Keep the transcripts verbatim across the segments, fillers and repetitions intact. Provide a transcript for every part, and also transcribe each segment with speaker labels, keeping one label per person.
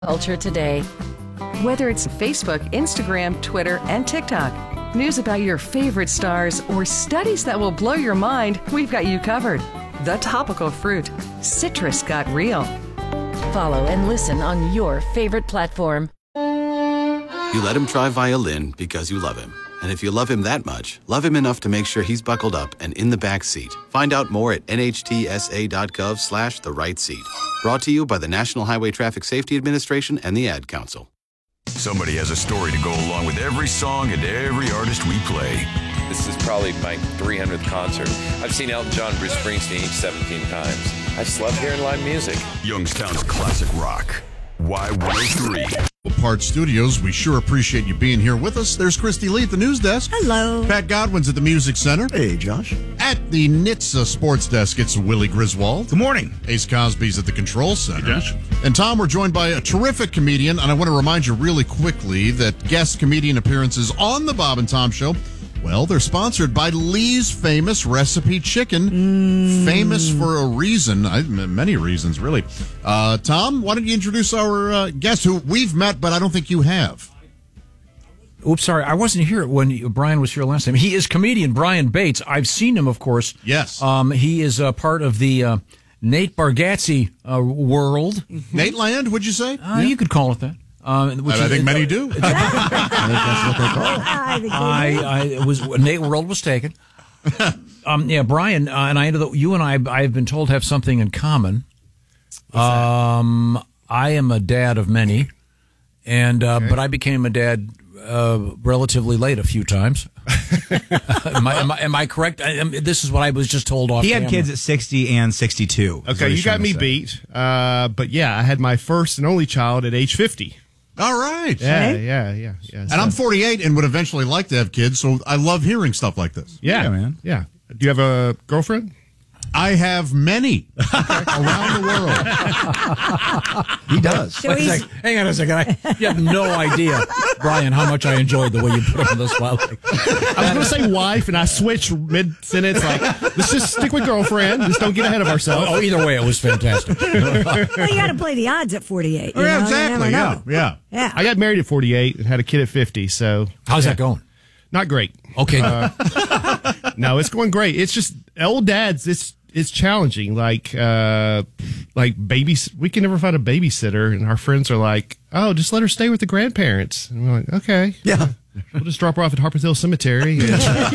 Speaker 1: Culture today. Whether it's Facebook, Instagram, Twitter, and TikTok, news about your favorite stars, or studies that will blow your mind, we've got you covered. The Topical Fruit. Citrus got real. Follow and listen on your favorite platform.
Speaker 2: You let him try violin because you love him. And if you love him that much, love him enough to make sure he's buckled up and in the back seat. Find out more at nhtsa.gov slash the right seat. Brought to you by the National Highway Traffic Safety Administration and the Ad Council.
Speaker 3: Somebody has a story to go along with every song and every artist we play.
Speaker 4: This is probably my three hundredth concert. I've seen Elton John, Bruce Springsteen each seventeen times. I just love hearing live music.
Speaker 3: Youngstown's classic rock. Y one oh three.
Speaker 5: Part Studios, we sure appreciate you being here with us. There's Christy Lee at the news desk.
Speaker 6: Hello.
Speaker 5: Pat Godwin's at the music center.
Speaker 7: Hey, Josh.
Speaker 5: At the N H T S A sports desk, it's Willie Griswold.
Speaker 7: Good morning.
Speaker 5: Ace Cosby's at the control center.
Speaker 7: Hey, Josh.
Speaker 5: And Tom, we're joined by a terrific comedian, and I want to remind you really quickly that guest comedian appearances on the Bob and Tom Show, well, they're sponsored by Lee's Famous Recipe Chicken.
Speaker 6: Mm.
Speaker 5: Famous for a reason, I, many reasons, really. Uh, Tom, why don't you introduce our uh, guest who we've met, but I don't think you have.
Speaker 8: Oops, sorry, I wasn't here when you, Brian was here last time. He is comedian Brian Bates. I've seen him, of course.
Speaker 5: Yes.
Speaker 8: Um, he is a part of the uh, Nate Bargatze uh, world.
Speaker 5: Nate Land, would you say?
Speaker 8: Uh, yeah. You could call it that. Uh, which
Speaker 5: I
Speaker 8: is,
Speaker 5: think many do.
Speaker 7: I think that's what they call it.
Speaker 8: I, I it was Nate World was taken. Um, yeah, Brian uh, and I ended up, you and I, I've been told, have something in common. Um, I am a dad of many, and uh, okay. but I became a dad uh, relatively late a few times. am, I, am, I, am I correct? I, am, this is what I was just told off.
Speaker 9: He had
Speaker 8: camera.
Speaker 9: kids at sixty and sixty-two.
Speaker 7: Okay, you got me beat. Uh, but yeah, I had my first and only child at age fifty.
Speaker 5: All right.
Speaker 7: Yeah, yeah, yeah, yeah.
Speaker 5: And so. I'm forty-eight and would eventually like to have kids, so I love hearing stuff like this.
Speaker 7: Yeah,
Speaker 9: yeah man.
Speaker 7: Yeah. Do you have a girlfriend?
Speaker 5: I have many around the world.
Speaker 9: He does.
Speaker 8: So Wait a second. Hang on a second. I, you have no idea, Brian, how much I enjoyed the way you put on the spot. Like,
Speaker 7: I was going to say wife, and I switched mid-sentence. Like, let's just stick with girlfriend. Just don't get ahead of ourselves.
Speaker 8: Oh, either way, it was fantastic.
Speaker 6: Well, you got to play the odds at forty-eight. You
Speaker 5: yeah,
Speaker 6: know?
Speaker 5: exactly.
Speaker 6: You
Speaker 5: Yeah, yeah,
Speaker 6: yeah.
Speaker 7: I got married at forty-eight and had a kid at fifty. So
Speaker 8: how's
Speaker 7: yeah.
Speaker 8: that going?
Speaker 7: Not great.
Speaker 8: Okay.
Speaker 7: Uh, no, it's going great. It's just old dads. It's it's challenging. Like uh, like babies. We can never find a babysitter, and our friends are like, "Oh, just let her stay with the grandparents." And we're like, "Okay,
Speaker 9: yeah,
Speaker 7: we'll just drop her off at Harpers Hill Cemetery." And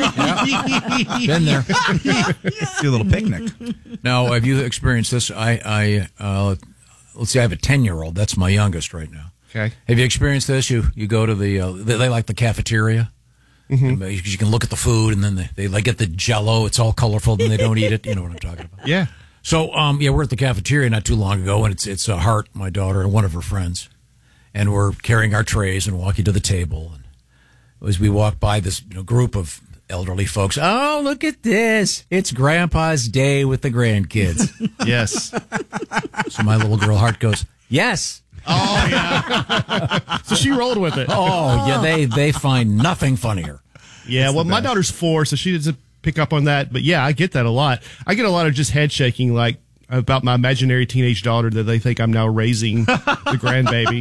Speaker 8: Been there.
Speaker 9: Do a little picnic.
Speaker 8: Now, have you experienced this? I, I uh, let's see. I have a ten-year-old. That's my youngest right now.
Speaker 7: Okay.
Speaker 8: Have you experienced this? You you go to the uh, they, they like the cafeteria. Mm-hmm. You, you can look at the food, and then they, they like get the Jell-O. It's all colorful, and they don't eat it. You know what I'm talking about?
Speaker 7: Yeah.
Speaker 8: So, um, yeah, we're at the cafeteria not too long ago, and it's it's uh, Hart, my daughter, and one of her friends, and we're carrying our trays and walking to the table. And as we walk by this you know, group of elderly folks, oh, look at this! It's Grandpa's day with the grandkids.
Speaker 7: Yes.
Speaker 8: So my little girl Hart goes, yes.
Speaker 5: Oh, yeah.
Speaker 7: So she rolled with it.
Speaker 8: Oh, yeah, they, they find nothing funnier.
Speaker 7: Yeah, well, my daughter's four, so she doesn't pick up on that. But, yeah, I get that a lot. I get a lot of just head shaking, like, about my imaginary teenage daughter that they think I'm now raising the grandbaby.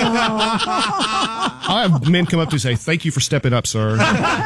Speaker 7: I have men come up to me and say, thank you for stepping up, sir.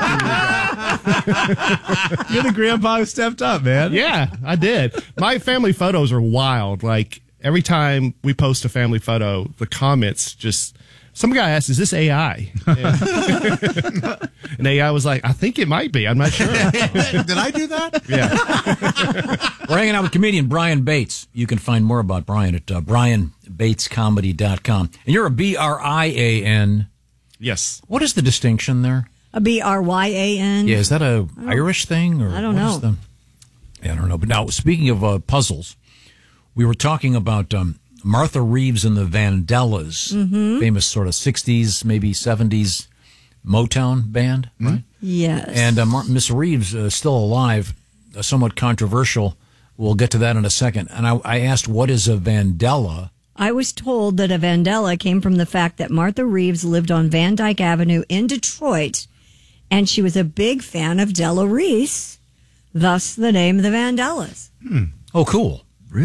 Speaker 9: You're the grandpa who stepped up, man.
Speaker 7: Yeah, I did. My family photos are wild. Like, every time we post a family photo, the comments just... Some guy asked, is this A I? And, and A I was like, I think it might be. I'm not sure.
Speaker 5: Did I do that?
Speaker 7: Yeah.
Speaker 8: We're hanging out with comedian Brian Bates. You can find more about Brian at uh, brian bates comedy dot com. And you're a B R I A N.
Speaker 7: Yes.
Speaker 8: What is the distinction there?
Speaker 6: A B R Y A N.
Speaker 8: Yeah, is that a Irish thing? Or
Speaker 6: I don't
Speaker 8: what
Speaker 6: know.
Speaker 8: Is the, yeah, I don't know. But now, speaking of uh, puzzles, we were talking about... Um, Martha Reeves and the Vandellas, mm-hmm. famous sort of sixties, maybe seventies Motown band, mm-hmm. right?
Speaker 6: Yes.
Speaker 8: And uh, Mar- Miss Reeves is uh, still alive, uh, somewhat controversial. We'll get to that in a second. And I, I asked, what is a Vandella?
Speaker 6: I was told that a Vandella came from the fact that Martha Reeves lived on Van Dyke Avenue in Detroit, and she was a big fan of Della Reese, thus the name the Vandellas.
Speaker 8: Hmm. Oh, cool.
Speaker 9: Really?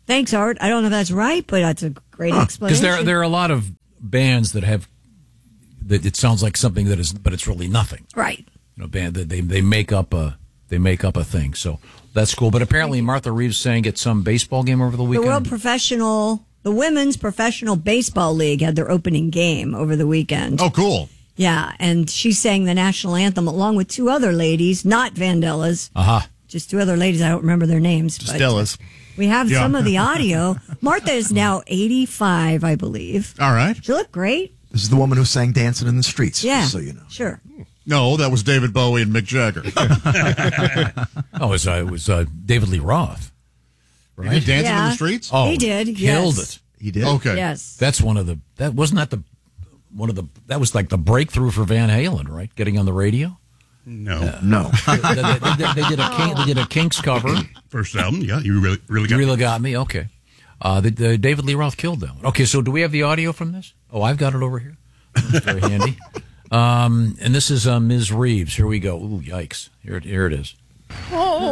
Speaker 6: Thanks, Art. I don't know if that's right, but that's a great
Speaker 8: Because
Speaker 6: explanation.
Speaker 8: there, there are a lot of bands that have, that it sounds like something that is, but it's really nothing.
Speaker 6: Right.
Speaker 8: You know, band that they, they make up a, they make up a thing. So that's cool. But apparently Martha Reeves sang at some baseball game over the
Speaker 6: The
Speaker 8: weekend.
Speaker 6: World Professional, the Women's Professional Baseball League had their opening game over the weekend.
Speaker 5: Oh, cool.
Speaker 6: Yeah, and she sang the national anthem along with two other ladies, not Vandellas.
Speaker 8: Uh-huh.
Speaker 6: Just two other ladies. I don't remember their names.
Speaker 7: Just
Speaker 6: but
Speaker 7: Stella's.
Speaker 6: We have
Speaker 7: Yeah.
Speaker 6: some of the audio. Martha is now eighty-five, I believe.
Speaker 5: All right.
Speaker 6: She looked great.
Speaker 10: This is the woman who sang Dancing in the Streets,
Speaker 6: Yeah.
Speaker 10: just so you know.
Speaker 6: Sure.
Speaker 5: No, that was David Bowie and Mick Jagger.
Speaker 8: Oh, it was, uh, it was uh, David Lee Roth. Right?
Speaker 5: He did Dancing in
Speaker 6: Yeah.
Speaker 5: the Streets?
Speaker 8: Oh,
Speaker 6: He did,
Speaker 8: Killed
Speaker 6: yes.
Speaker 8: it.
Speaker 10: He did?
Speaker 5: Okay.
Speaker 6: Yes.
Speaker 8: That's one of the, that wasn't that the, one of the, that was like the breakthrough for Van Halen, right? Getting on the radio.
Speaker 11: No.
Speaker 10: No.
Speaker 8: they, they- they- they did a King, they did a Kinks cover.
Speaker 11: First album, yeah, you really, really got
Speaker 8: You really got me. Okay. Uh, the, the David Lee Roth killed that one. Okay, so do we have the audio from this? Oh, I've got it over here. That's very handy. Um, and this is uh, Miz Reeves. Here we go. Ooh, yikes! Here, it- here it is.